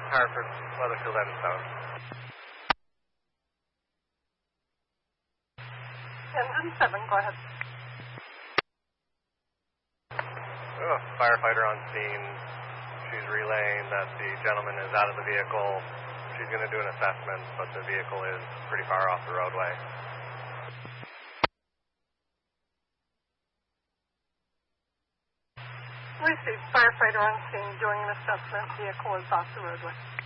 Hartford, Weatherfield, Edmonton. Engine 7, go ahead. Firefighter on scene. She's relaying that the gentleman is out of the vehicle. She's going to do an assessment, but the vehicle is pretty far off the roadway. Received. Firefighter on scene doing an assessment. Vehicle is off the roadway.